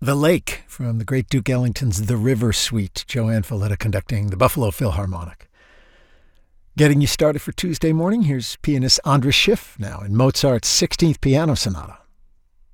The Lake from the great Duke Ellington's The River Suite, Joanne Falletta conducting the Buffalo Philharmonic. Getting you started for Tuesday morning, here's pianist Andras Schiff now in Mozart's 16th Piano Sonata.